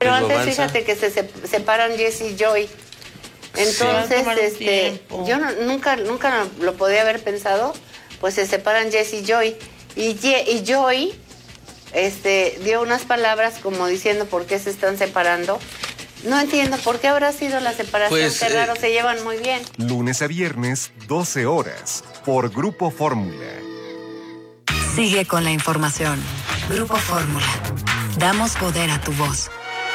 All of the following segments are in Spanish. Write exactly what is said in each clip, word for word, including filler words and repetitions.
pero Diego antes Balsa. fíjate que se se- separan Jesse y Joy. Entonces, Sí. este, yo no- nunca, nunca lo podía haber pensado, pues se separan Jesse y Joy. Y, Ye- y Joy este, dio unas palabras como diciendo por qué se están separando. No entiendo por qué habrá sido la separación, Pues, qué raro, eh, se llevan muy bien. Lunes a viernes, doce horas, por Grupo Fórmula. Sigue con la información. Grupo Fórmula. Damos poder a tu voz.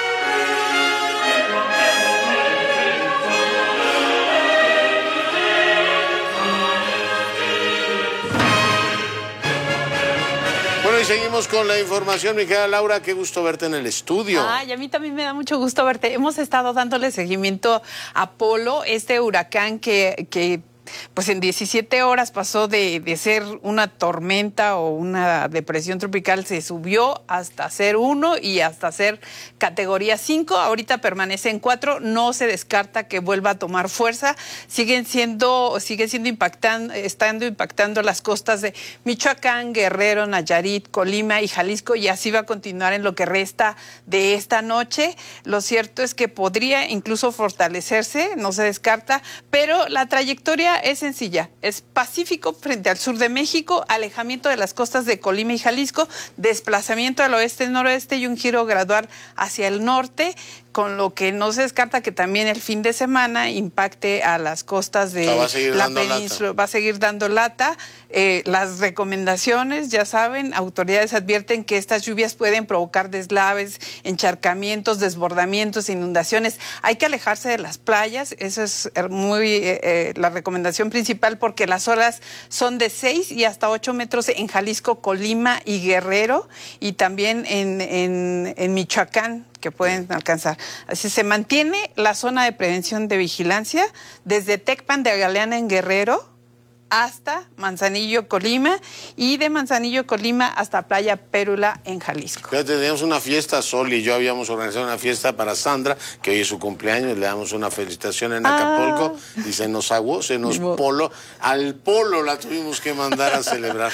Bueno, y seguimos con la información, mi querida Laura, qué gusto verte en el estudio. Ay, a mí también me da mucho gusto verte. Hemos estado dándole seguimiento a Polo, este huracán que, que pues en diecisiete horas pasó de, de ser una tormenta o una depresión tropical, se subió hasta ser uno y hasta ser categoría cinco. Ahorita permanece en cuatro, no se descarta que vuelva a tomar fuerza. Siguen siendo, sigue siendo impactando, estando impactando las costas de Michoacán, Guerrero, Nayarit, Colima y Jalisco, y así va a continuar en lo que resta de esta noche. Lo cierto es que podría incluso fortalecerse, no se descarta, pero la trayectoria es sencilla, es Pacífico frente al sur de México, alejamiento de las costas de Colima y Jalisco, desplazamiento al oeste-noroeste y un giro gradual hacia el norte, con lo que no se descarta que también el fin de semana impacte a las costas de O sea, va a seguir la dando península, lata. va a seguir dando lata. Eh, las recomendaciones, ya saben, autoridades advierten que estas lluvias pueden provocar deslaves, encharcamientos, desbordamientos, inundaciones. Hay que alejarse de las playas, esa es muy eh, eh, la recomendación principal, porque las olas son de seis y hasta ocho metros en Jalisco, Colima y Guerrero, y también en, en, en Michoacán, que pueden alcanzar. Así se mantiene la zona de prevención de vigilancia desde Tecpan de Galeana en Guerrero hasta Manzanillo, Colima, y de Manzanillo, Colima hasta Playa Pérula en Jalisco. Fíjate, teníamos una fiesta, Sol y yo habíamos organizado una fiesta para Sandra, que hoy es su cumpleaños, le damos una felicitación en Acapulco, Ah. y se nos aguó, se nos Ni modo. polo, al polo la tuvimos que mandar a celebrar.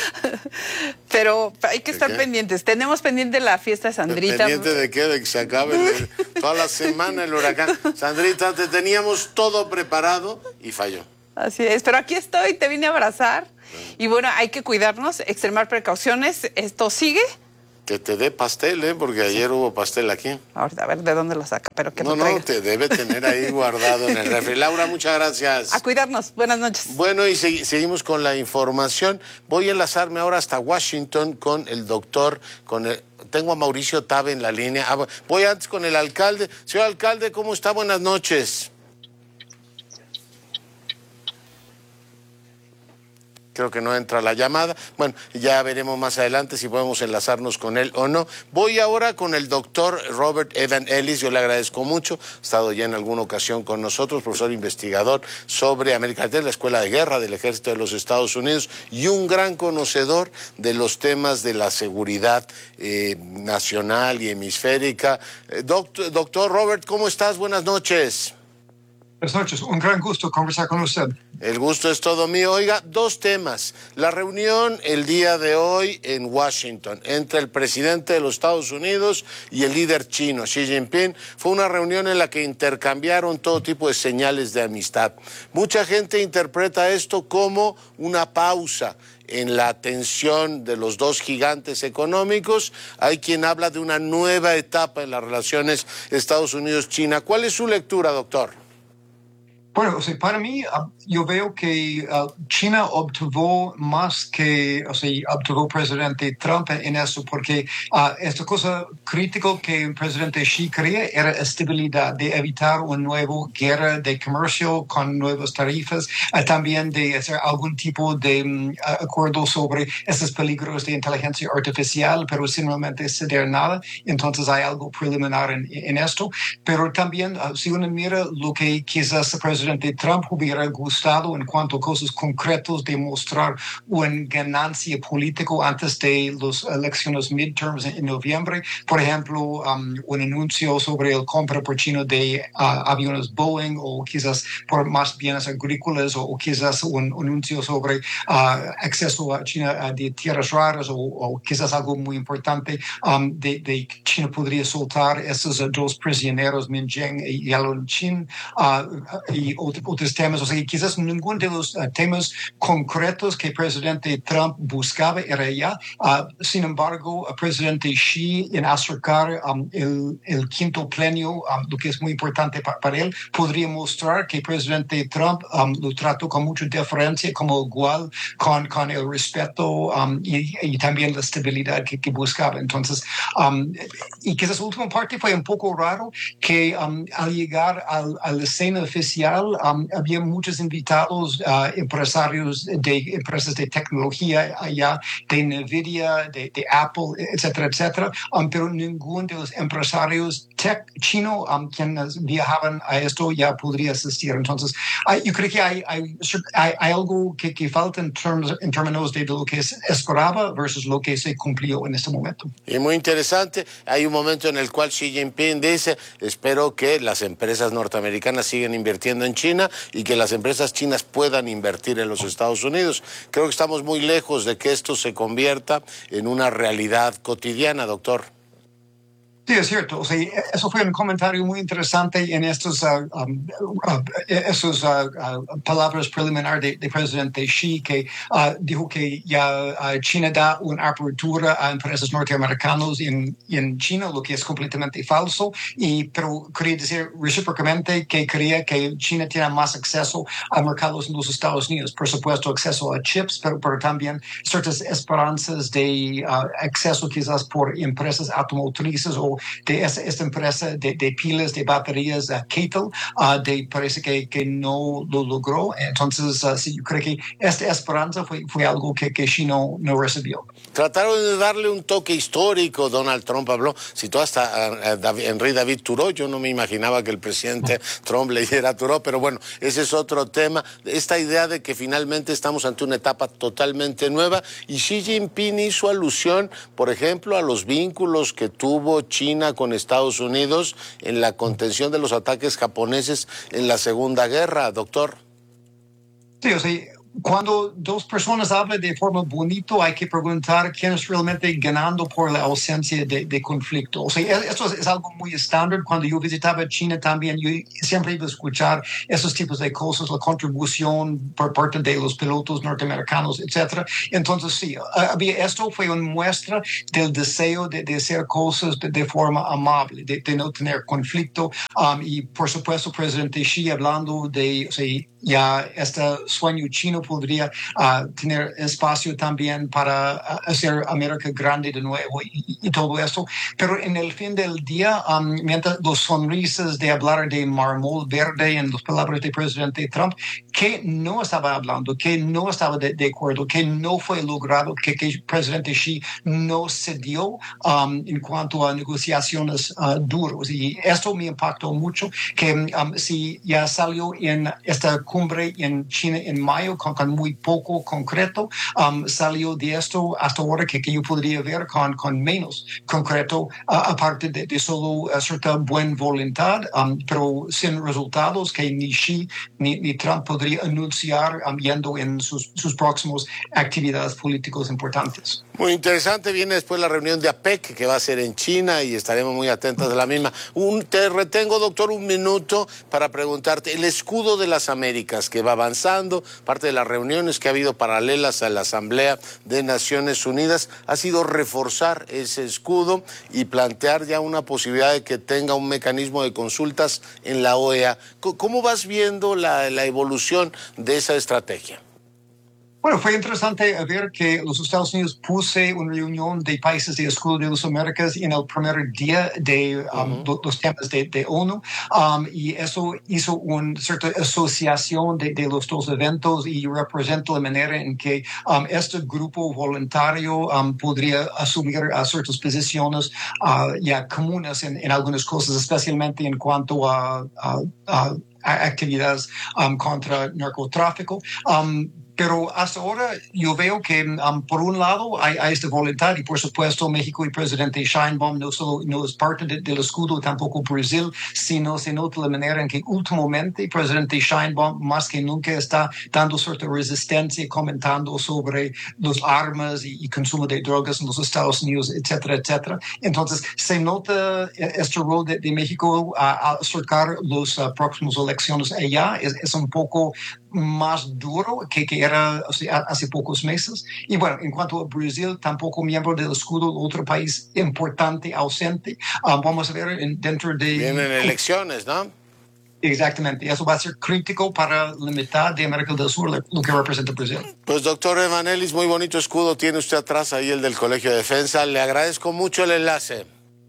Pero hay que estar qué? pendientes. Tenemos pendiente la fiesta de Sandrita. ¿Pendiente de qué? De que se acabe el- toda la semana el huracán. Sandrita, te teníamos todo preparado y falló. Así es, pero aquí estoy, te vine a abrazar. Y bueno, hay que cuidarnos, extremar precauciones. Esto sigue. Que te dé pastel, ¿eh? Porque ayer hubo pastel aquí. Ahorita a ver de dónde lo saca, pero que No, lo no, traiga. te debe tener ahí guardado en el refri. Laura, muchas gracias. A cuidarnos. Buenas noches. Bueno, y segui- seguimos con la información. Voy a enlazarme ahora hasta Washington con el doctor, con el... Tengo a Mauricio Tabe en la línea. Ah, voy antes con el alcalde. Señor alcalde, ¿cómo está? Buenas noches. Creo que no entra la llamada. Bueno, ya veremos más adelante si podemos enlazarnos con él o no. Voy ahora con el doctor Robert Evan Ellis. Yo le agradezco mucho. Ha estado ya en alguna ocasión con nosotros, profesor investigador sobre América Latina, la Escuela de Guerra del Ejército de los Estados Unidos y un gran conocedor de los temas de la seguridad eh, nacional y hemisférica. Eh, doctor, doctor Robert, ¿cómo estás? Buenas noches. Buenas noches, un gran gusto conversar con usted. El gusto es todo mío. Oiga, dos temas. La reunión el día de hoy en Washington entre el presidente de los Estados Unidos y el líder chino, Xi Jinping, fue una reunión en la que intercambiaron todo tipo de señales de amistad. Mucha gente interpreta esto como una pausa en la tensión de los dos gigantes económicos. Hay quien habla de una nueva etapa en las relaciones Estados Unidos-China. ¿Cuál es su lectura, doctor? Bueno, o sea, para mí, uh, yo veo que uh, China obtuvo más que, o sea, obtuvo el presidente Trump en eso, porque uh, esta cosa crítica que el presidente Xi quería era estabilidad, de evitar una nueva guerra de comercio con nuevas tarifas, uh, también de hacer algún tipo de um, acuerdo sobre esos peligros de inteligencia artificial, pero sin realmente ceder nada. Entonces hay algo preliminar en, en esto. Pero también, uh, si uno mira lo que quizás el presidente presidente Trump hubiera gustado en cuanto a cosas concretas de mostrar una ganancia política antes de las elecciones midterms en noviembre. Por ejemplo, um, un anuncio sobre el compra por China de uh, aviones Boeing, o quizás por más bienes agrícolas, o, o quizás un, un anuncio sobre uh, acceso a China uh, de tierras raras, o, o quizás algo muy importante um, de, de China podría soltar esos uh, dos prisioneros, Min Jiang y Yalon Chin, uh, y otro, otros temas. O sea, quizás ninguno de los uh, temas concretos que el presidente Trump buscaba era ya. Uh, sin embargo, el presidente Xi, en acercar um, el, el quinto plenio, um, lo que es muy importante pa, para él, podría mostrar que el presidente Trump um, lo trató con mucha deferencia, como igual, con, con el respeto um, y, y también la estabilidad que, que buscaba. Entonces, um, y quizás la última parte fue un poco raro, que um, al llegar al, a la escena oficial um, había muchos invitados, uh, empresarios de empresas de tecnología allá, de NVIDIA, de, de Apple, etcétera, etcétera, um, pero ninguno de los empresarios tech chino um, quienes viajaban a esto ya podría asistir. Entonces, hay, yo creo que hay, hay, hay, hay algo que, que falta en, terms, en términos de lo que se esperaba versus lo que se cumplió en este momento. Y muy interesante, hay un momento en el cual Xi Jinping dice, espero que las empresas norteamericanas sigan invirtiendo en China y que las empresas chinas puedan invertir en los Estados Unidos. Creo que estamos muy lejos de que esto se convierta en una realidad cotidiana, doctor. Sí, es cierto. O sea, eso fue un comentario muy interesante en estas uh, um, uh, esos, uh, uh, palabras preliminares de, de presidente Xi, que uh, dijo que ya uh, China da una apertura a empresas norteamericanas en, en China, lo que es completamente falso, y, pero quería decir recíprocamente que creía que China tiene más acceso a mercados en los Estados Unidos, por supuesto acceso a chips, pero, pero también ciertas esperanzas de uh, acceso quizás por empresas automotrices o de esta, esta empresa de, de pilas, de baterías, uh, Ketel, uh, de, parece que, que no lo logró. Entonces, uh, sí, yo creo que esta esperanza fue, fue algo que, que Xi no, no recibió. Trataron de darle un toque histórico. Donald Trump habló, citó hasta a, a David, Henry David Thoreau. Yo no me imaginaba que el presidente Trump leyera a Thoreau, pero bueno, ese es otro tema. Esta idea de que finalmente estamos ante una etapa totalmente nueva, y Xi Jinping hizo alusión, por ejemplo, a los vínculos que tuvo China con Estados Unidos en la contención de los ataques japoneses en la Segunda Guerra, doctor. Sí, o sea, cuando dos personas hablan de forma bonito, hay que preguntar quién es realmente ganando por la ausencia de, de conflicto. O sea, esto es, es algo muy estándar. Cuando yo visitaba China también, yo siempre iba a escuchar esos tipos de cosas, la contribución por parte de los pilotos norteamericanos, etcétera. Entonces, sí, había, esto fue una muestra del deseo de, de hacer cosas de, de forma amable, de, de no tener conflicto. Um, y, por supuesto, el presidente Xi hablando de, o sea, ya este sueño chino podría uh, tener espacio también para uh, hacer América grande de nuevo y, y todo eso. Pero en el fin del día, um, mientras los sonrisas de hablar de mármol verde en las palabras del presidente Trump, que no estaba hablando, que no estaba de, de acuerdo, que no fue logrado, que, que el presidente Xi no cedió um, en cuanto a negociaciones uh, duras. Y esto me impactó mucho, que um, si ya salió en esta cumbre en China en mayo con, con muy poco concreto, um, salió de esto hasta ahora que, que yo podría ver con, con menos concreto, uh, aparte de, de solo uh, cierta buena voluntad, um, pero sin resultados que ni Xi ni, ni Trump podría anunciar um, yendo en sus, sus próximas actividades políticas importantes. Muy interesante, viene después la reunión de APEC que va a ser en China y estaremos muy atentos de la misma. Un, te retengo, doctor, un minuto para preguntarte, el escudo de las Américas que va avanzando, parte de las reuniones que ha habido paralelas a la Asamblea de Naciones Unidas, ha sido reforzar ese escudo y plantear ya una posibilidad de que tenga un mecanismo de consultas en la O E A. ¿Cómo vas viendo la, la evolución de esa estrategia? Bueno, fue interesante ver que los Estados Unidos puse una reunión de países de escudo de las Américas en el primer día de um, uh-huh. los temas de, de ONU, um, y eso hizo una cierta asociación de, de los dos eventos y representa la manera en que um, este grupo voluntario um, podría asumir uh, ciertas posiciones uh, ya comunes en, en algunas cosas, especialmente en cuanto a, a, a actividades um, contra narcotráfico. Um, Pero hasta ahora yo veo que, um, por un lado, hay, hay esta voluntad y, por supuesto, México y presidente Sheinbaum no solo no es parte de, del escudo, tampoco Brasil, sino se nota la manera en que últimamente el presidente Sheinbaum más que nunca está dando cierta resistencia, comentando sobre las armas y, y consumo de drogas en los Estados Unidos, etcétera, etcétera. Entonces, se nota este rol de, de México a, a acercar las uh, próximas elecciones allá. Es, es un poco más duro que, que era o sea, hace pocos meses. Y bueno, en cuanto a Brasil, tampoco miembro del escudo, otro país importante, ausente. Um, vamos a ver en, dentro de... Vienen elecciones, ¿no? Exactamente. Eso va a ser crítico para la mitad de América del Sur, lo que representa Brasil. Pues, doctor Emanelis, muy bonito escudo tiene usted atrás, ahí el del Colegio de Defensa. Le agradezco mucho el enlace.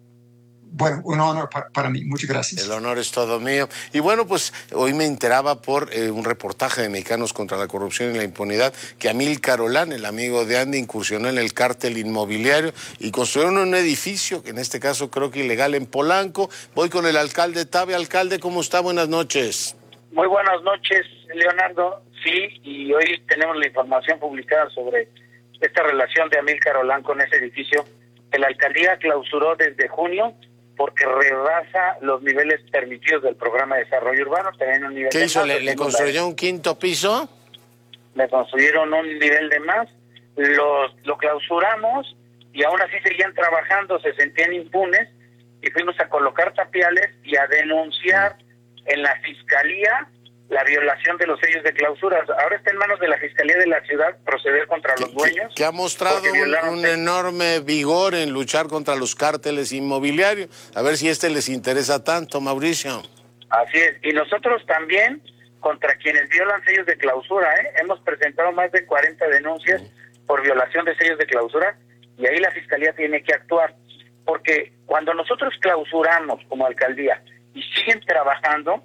Bueno, un honor para, para mí. Muchas gracias. El honor es todo mío. Y bueno, pues hoy me enteraba por eh, un reportaje de Mexicanos contra la Corrupción y la Impunidad que Amílcar Olán, el amigo de Andy, incursionó en el cártel inmobiliario y construyeron un edificio, que en este caso creo que ilegal, en Polanco. Voy con el alcalde Tabe. Alcalde, ¿cómo está? Buenas noches. Muy buenas noches, Leonardo. Sí, y hoy tenemos la información publicada sobre esta relación de Amílcar Olán con ese edificio que la alcaldía clausuró desde junio porque rebasa los niveles permitidos del programa de desarrollo urbano. También un nivel ¿Qué de hizo? más, ¿Le, ¿Le construyó la... un quinto piso? Le construyeron un nivel de más, lo, lo clausuramos y aún así seguían trabajando, se sentían impunes y fuimos a colocar tapiales y a denunciar en la fiscalía la violación de los sellos de clausuras. Ahora está en manos de la Fiscalía de la Ciudad proceder contra los dueños. Que ha mostrado un, un enorme vigor en luchar contra los cárteles inmobiliarios. A ver si este les interesa tanto, Mauricio. Así es. Y nosotros también contra quienes violan sellos de clausura, ¿eh? Hemos presentado más de cuarenta denuncias por violación de sellos de clausura y ahí la Fiscalía tiene que actuar. Porque cuando nosotros clausuramos como alcaldía y siguen trabajando,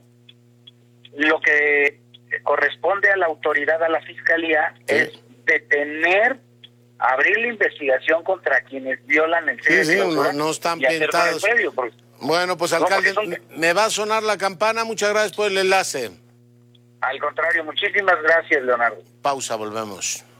lo que corresponde a la autoridad, a la Fiscalía, sí, es detener, abrir la investigación contra quienes violan el sello sí, de clausura. Sí, no, no están y pintados. Previo, porque, bueno, pues alcalde, no, son... me va a sonar la campana. Muchas gracias por el enlace. Al contrario, muchísimas gracias, Leonardo. Pausa, volvemos.